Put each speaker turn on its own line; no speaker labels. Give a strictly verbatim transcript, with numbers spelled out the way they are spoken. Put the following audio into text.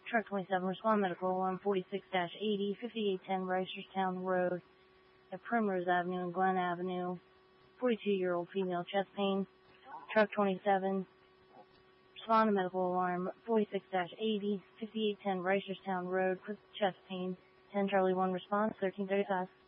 Truck twenty-seven, respond medical alarm forty-six eighty, fifty-eight ten Reisterstown Road at Primrose Avenue and Glen Avenue. forty-two-year-old female chest pain. Truck twenty-seven, respond to medical alarm forty-six eighty, fifty-eight ten Reisterstown Road with chest pain. ten Charlie one response, thirteen thirty-five.